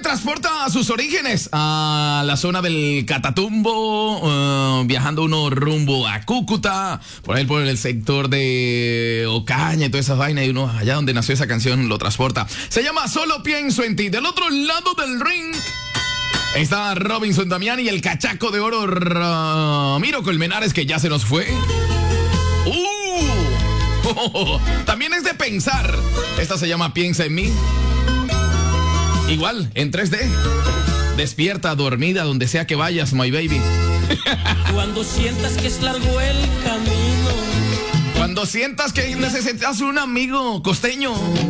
transporta a sus orígenes a la zona del Catatumbo, viajando uno rumbo a Cúcuta, por ahí por el sector de Ocaña y todas esas vainas, y uno allá donde nació esa canción lo transporta. Se llama Solo Pienso en Ti. Del otro lado del ring está Robinson Damián y el cachaco de oro Ramiro Colmenares, que ya se nos fue. También es de pensar. Esta se llama Piensa en mí. Igual, en 3D. Despierta, dormida, donde sea que vayas, my baby. Cuando sientas que es largo el camino. Cuando sientas que necesitas un amigo costeño.